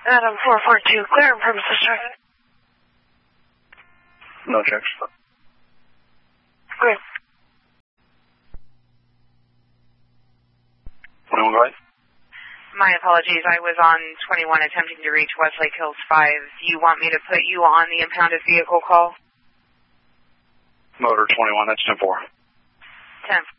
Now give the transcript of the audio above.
Adam 442, clear on premises, sir. No checks. Clear. 21, go ahead. My apologies. I was on 21 attempting to reach Westlake Hills 5. You want me to put you on the impounded vehicle call? Motor 21, that's 10-4. 10.